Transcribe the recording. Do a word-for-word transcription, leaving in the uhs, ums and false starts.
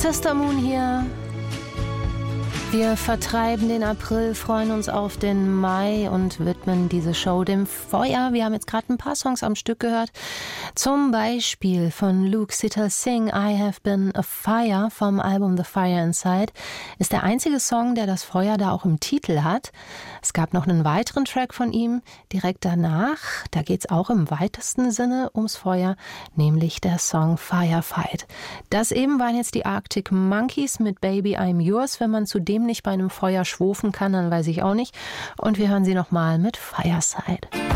Sister Moon hier. Wir vertreiben den April, freuen uns auf den Mai und widmen diese Show dem Feuer. Wir haben jetzt gerade ein paar Songs am Stück gehört. Zum Beispiel von Luke Sitter Singh, I Have Been a Fire vom Album The Fire Inside. Ist der einzige Song, der das Feuer da auch im Titel hat. Es gab noch einen weiteren Track von ihm direkt danach. Da geht es auch im weitesten Sinne ums Feuer, nämlich der Song Firefight. Das eben waren jetzt die Arctic Monkeys mit Baby I'm Yours. Wenn man zu dem nicht bei einem Feuer schwofen kann, dann weiß ich auch nicht. Und wir hören sie nochmal mit Fireside.